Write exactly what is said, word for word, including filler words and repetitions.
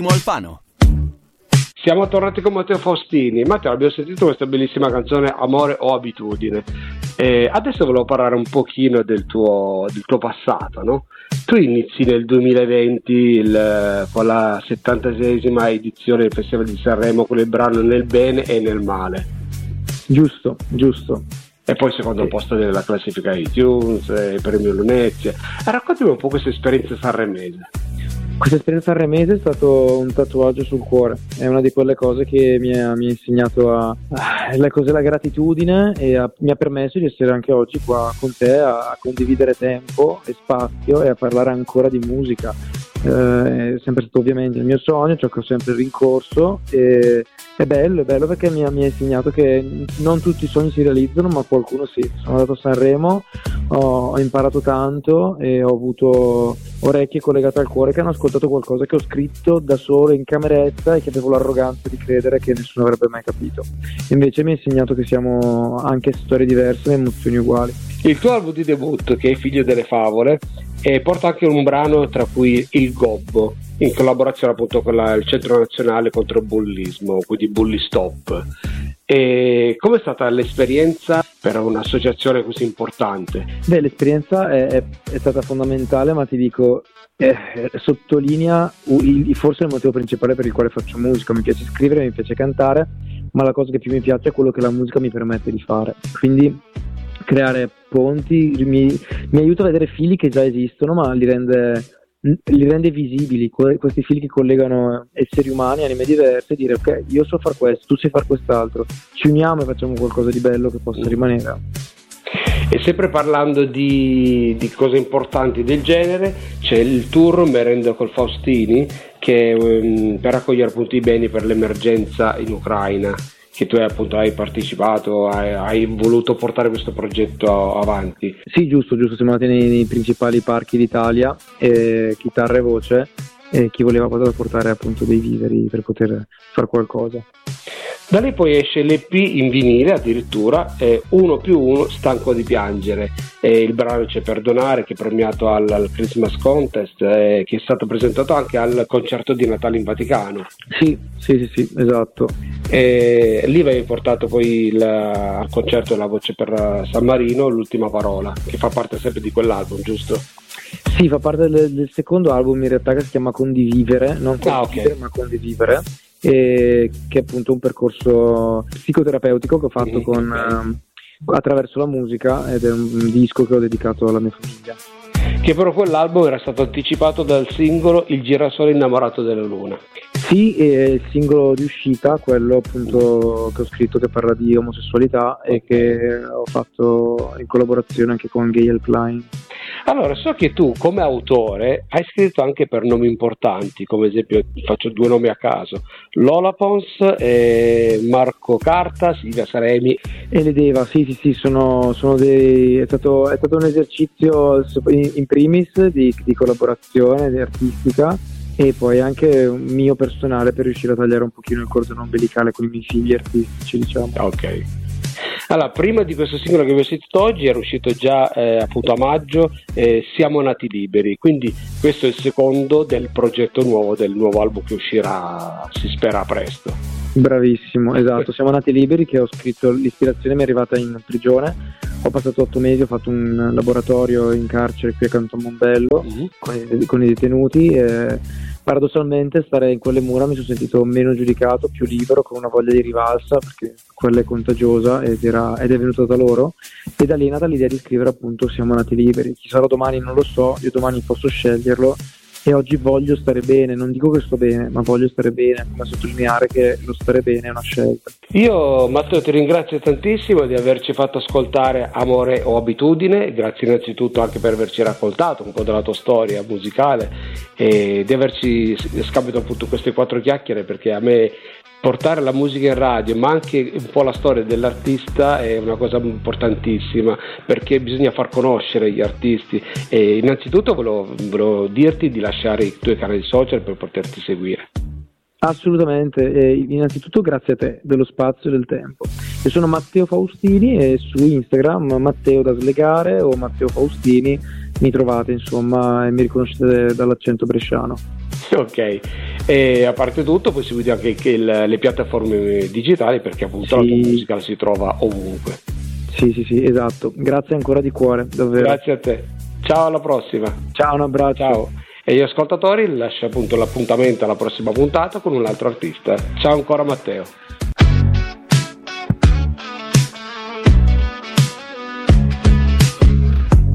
Alfano. Siamo tornati con Matteo Faustini. Matteo, abbiamo sentito questa bellissima canzone Amore o Abitudine. Eh, adesso volevo parlare un pochino del tuo, del tuo passato, no? Tu inizi nel duemilaventi il, con la settantaseiesima edizione del Festival di Sanremo con il brano Nel bene e nel male. Giusto, giusto. E poi secondo sì. posto nella classifica iTunes, eh, premio Lunezia. Eh, raccontami un po' questa esperienza sanremese. Questa esperienza sanremese è stato un tatuaggio sul cuore, è una di quelle cose che mi ha, mi ha insegnato a, a la, cos'è la gratitudine e a, mi ha permesso di essere anche oggi qua con te a, a condividere tempo e spazio e a parlare ancora di musica. Eh, è sempre stato ovviamente il mio sogno, ciò che ho sempre rincorso e è bello, è bello perché mi ha, mi ha insegnato che non tutti i sogni si realizzano, ma qualcuno sì. Sono andato a Sanremo, ho, ho imparato tanto e ho avuto orecchie collegate al cuore che hanno ascoltato qualcosa che ho scritto da solo in cameretta e che avevo l'arroganza di credere che nessuno avrebbe mai capito. Invece mi ha insegnato che siamo anche storie diverse e emozioni uguali. Il tuo album di debutto, che è Figlio delle favole, e porta anche un brano tra cui Il Gobbo, in collaborazione appunto con la, il Centro Nazionale contro il Bullismo, quindi Bully Stop. E com'è stata l'esperienza per un'associazione così importante? Beh, l'esperienza è, è, è stata fondamentale, ma ti dico, eh, sottolinea il, forse il motivo principale per il quale faccio musica. Mi piace scrivere, mi piace cantare, ma la cosa che più mi piace è quello che la musica mi permette di fare. Quindi creare ponti mi, mi aiuta a vedere fili che già esistono, ma li rende, li rende visibili, questi fili che collegano esseri umani, anime diverse, e dire ok, io so far questo, tu sai far quest'altro, ci uniamo e facciamo qualcosa di bello che possa rimanere. E sempre parlando di, di cose importanti del genere, c'è il tour Merenda col Faustini, che um, per raccogliere appunto i beni per l'emergenza in Ucraina, che tu hai appunto hai partecipato, hai, hai voluto portare questo progetto avanti. Sì, giusto, giusto, siamo andati nei, nei principali parchi d'Italia, eh, chitarra e voce, e chi voleva poteva portare appunto dei viveri per poter fare qualcosa. Da lì poi esce l'E P in vinile addirittura, eh, Uno più uno stanco di piangere, eh, il brano C'è Perdonare, che è premiato al, al Christmas Contest, eh, che è stato presentato anche al concerto di Natale in Vaticano. Sì, sì, sì, sì, esatto. E lì avevi portato poi il, al concerto La Voce per San Marino, L'ultima parola, che fa parte sempre di quell'album, giusto? Sì, fa parte del, del secondo album in realtà, che si chiama Condivivere, non Condividere, ah, okay. ma Condivivere, e che è appunto un percorso psicoterapeutico che ho fatto mm-hmm. con, eh, attraverso la musica, ed è un disco che ho dedicato alla mia famiglia. Che però quell'album era stato anticipato dal singolo Il girasole innamorato della luna. Sì, è il singolo di uscita, quello appunto che ho scritto, che parla di omosessualità e che ho fatto in collaborazione anche con Gay Helpline. Allora, so che tu come autore hai scritto anche per nomi importanti, come esempio, faccio due nomi a caso, Lola Pons, e Marco Carta, Silvia Saremi. E le Deva, sì sì sì, sono, sono dei, è, stato, è stato un esercizio in primis di, di collaborazione, di artistica, e poi anche un mio personale per riuscire a tagliare un pochino il cordone ombelicale con i miei figli artistici, diciamo. Ok. Allora, prima di questo singolo che vi ho sentito oggi era uscito già eh, appunto a maggio, eh, Siamo nati liberi, quindi questo è il secondo del progetto nuovo, del nuovo album che uscirà, si spera presto. Bravissimo, esatto, Siamo nati liberi, che ho scritto, l'ispirazione mi è arrivata in prigione, ho passato otto mesi, ho fatto un laboratorio in carcere qui a Canton Mombello uh-huh. con, i, con i detenuti, e paradossalmente stare in quelle mura mi sono sentito meno giudicato, più libero, con una voglia di rivalsa, perché quella è contagiosa ed, era, ed è venuta da loro, e da lì è nata l'idea di scrivere appunto Siamo nati liberi. Chi sarò domani non lo so, io domani posso sceglierlo, e oggi voglio stare bene, non dico che sto bene, ma voglio stare bene, come sottolineare che lo stare bene è una scelta. Io, Matteo, ti ringrazio tantissimo di averci fatto ascoltare Amore o Abitudine, grazie innanzitutto anche per averci raccontato un po' della tua storia musicale e di averci scambiato appunto queste quattro chiacchiere, perché a me portare la musica in radio, ma anche un po' la storia dell'artista, è una cosa importantissima, perché bisogna far conoscere gli artisti. E innanzitutto volevo, volevo dirti di lasciare i tuoi canali social per poterti seguire. Assolutamente, e innanzitutto grazie a te dello spazio e del tempo. Io sono Matteo Faustini e su Instagram Matteo da slegare o Matteo Faustini mi trovate, insomma, e mi riconoscete dall'accento bresciano. Ok, e a parte tutto poi seguite anche che il, le piattaforme digitali, perché appunto sì, la tua musica si trova ovunque. Sì, sì, sì, esatto. Grazie ancora di cuore, davvero. Grazie a te. Ciao, alla prossima. Ciao, un abbraccio. Ciao. E gli ascoltatori lascio appunto l'appuntamento alla prossima puntata con un altro artista. Ciao ancora Matteo.